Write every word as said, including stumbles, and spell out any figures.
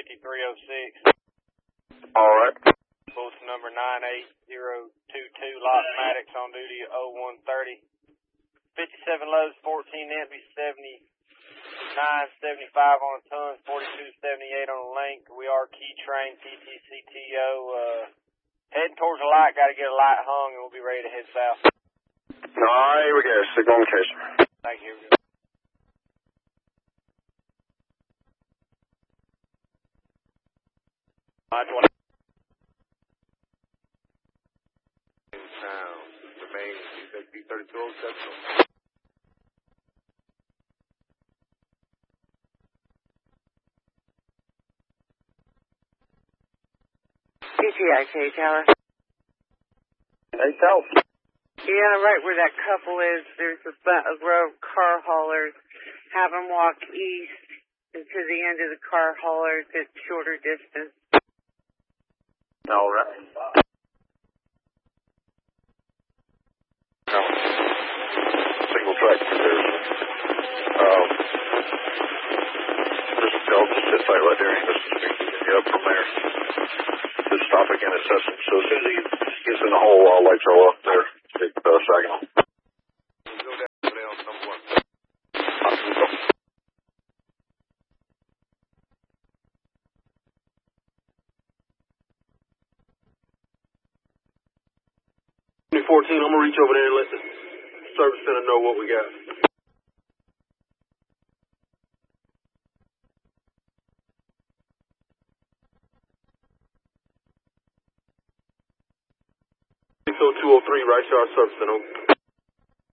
fifty-three oh six. All right. Bulletin number nine eight zero two two, Lot Maddox on duty at oh one thirty. fifty-seven loads, fourteen empty, seventy-nine seventy-five on a ton, forty-two seventy-eight on a link. We are key train T T C T O. Uh, heading towards the light, got to get a light hung, and we'll be ready to head south. All right, here we go. Signal in case. Thank you. nine twenty. Sound. The main B thirty-two oh seven. T T I K Tower. Hey, Cal. Yeah, right where that couple is, there's a, bu- a row of car haulers. Have them walk east to the end of the car haulers at shorter distance. All right. No. Single track conversion. Um, just tell just sit tight right there. Just get you up from there. Just stop again at Sesame. So as soon as he gets in the hole, all lights are off there. Take the uh, Saginaw. Go down there on someone. fourteen, I'm gonna reach over there and let the service center know what we got. six oh two oh three, right to our service center.